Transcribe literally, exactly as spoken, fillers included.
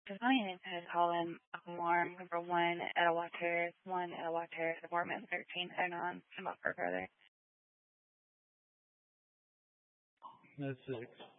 Just wanting to call in more number one at a water, one at a water, apartment thirteen, and on some upper further. That's six.